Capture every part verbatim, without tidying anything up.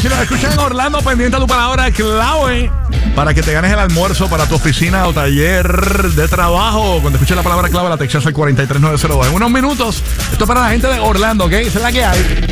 Si nos escuchas en Orlando, pendiente a tu palabra clave para que te ganes el almuerzo para tu oficina o taller de trabajo. Cuando escuches la palabra clave, la textas al cuatro tres nueve cero dos. En unos minutos, esto es para la gente de Orlando, ¿ok? Esa es la que hay.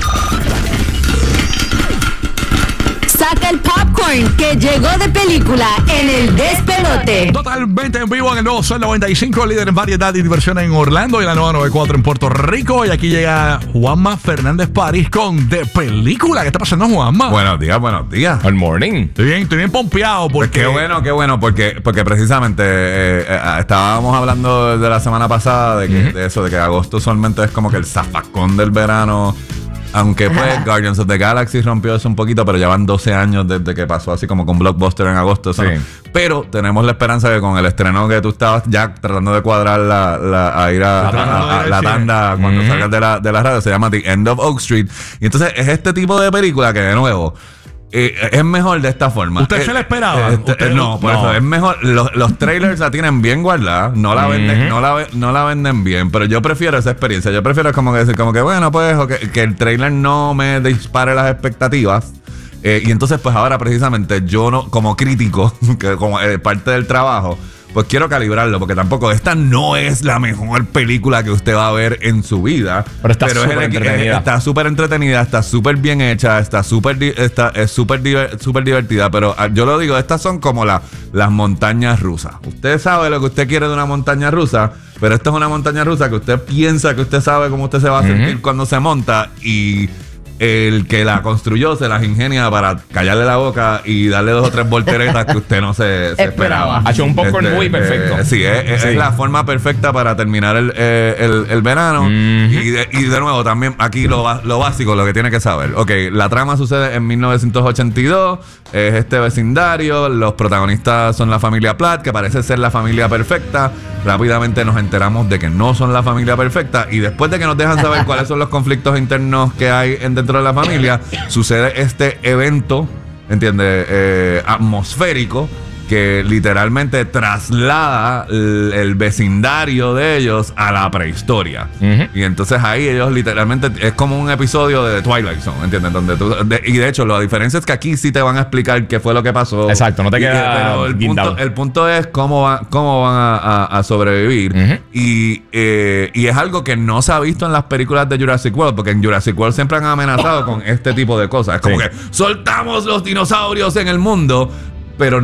Saca el popcorn que llegó de película en el despelote. Totalmente en vivo en el nuevo Sol noventa y cinco, líder en variedad y diversión en Orlando y la nueva noventa y cuatro en Puerto Rico. Y aquí llega Juanma Fernández París con De Película. ¿Qué está pasando, Juanma? Buenos días, buenos días. Good morning. Estoy bien, estoy bien pompeado porque... Pues qué bueno, qué bueno, porque, porque precisamente eh, eh, estábamos hablando de la semana pasada de, que, uh-huh. de eso, de que agosto usualmente es como que el zafacón del verano. Aunque pues Ajá. Guardians of the Galaxy rompió eso un poquito, pero ya van doce años desde que pasó así como con Blockbuster en agosto. Sí. No. Pero tenemos la esperanza de que con el estreno que tú estabas ya tratando de cuadrar la, la, a ir a, a, a, a la tanda cuando mm-hmm. salgas de la, de la radio, se llama The End of Oak Street. Y entonces es este tipo de película que de nuevo... Eh, es mejor de esta forma. ¿Usted eh, se la esperaba? Eh, eh, no, por no. eso es mejor. Los, los trailers la tienen bien guardada, no la venden, uh-huh. no la no la venden bien, pero yo prefiero esa experiencia. Yo prefiero como que decir, como que bueno, pues, o que, que el trailer no me dispare las expectativas. Eh, y entonces, pues ahora precisamente yo no, como crítico, que como eh, parte del trabajo, pues quiero calibrarlo, porque tampoco esta no es la mejor película que usted va a ver en su vida. Pero está súper entretenida. Está súper entretenida, está súper bien hecha, está súper está, es súper super divertida. Pero yo lo digo, estas son como la, las montañas rusas. Usted sabe lo que usted quiere de una montaña rusa, pero esta es una montaña rusa que usted piensa que usted sabe cómo usted se va a sentir uh-huh. cuando se monta, y el que la construyó se las ingenia para callarle la boca y darle dos o tres volteretas que usted no se, se esperaba. Ha hecho un popcorn este, muy perfecto. Eh, sí, es, sí, es la forma perfecta para terminar el, eh, el, el verano. Mm-hmm. Y, de, y de nuevo, también aquí lo, lo básico, lo que tiene que saber. Ok, la trama sucede en mil novecientos ochenta y dos. Es este vecindario. Los protagonistas son la familia Platt, que parece ser la familia perfecta. Rápidamente nos enteramos de que no son la familia perfecta. Y después de que nos dejan saber cuáles son los conflictos internos que hay en dentro de la familia, sucede este evento, ¿entiendes? Eh, atmosférico, que literalmente traslada el, el vecindario de ellos a la prehistoria. Uh-huh. Y entonces ahí ellos literalmente es como un episodio de The Twilight Zone, ¿entiendes? Donde tú, de, y de hecho la diferencia es que aquí sí te van a explicar qué fue lo que pasó. Exacto, no te queda. Pero el punto, el punto es cómo, va, cómo van a, a, a sobrevivir. Uh-huh. Y, eh, y es algo que no se ha visto en las películas de Jurassic World, porque en Jurassic World siempre han amenazado con este tipo de cosas. Es como sí. que soltamos los dinosaurios en el mundo, pero